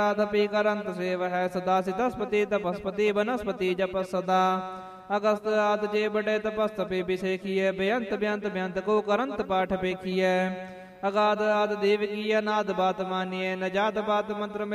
तपी करंत save है सदा सितस्पति तपस्पति वनस्पति जप सदा अगस्त आद जे बड़े तपस्तपे विषेखिय बेअंत बेअंत बेअंत को करंत पाठ पेखिय अगाध आद देव की अनाद बात मानिए न जात बात मंत्र में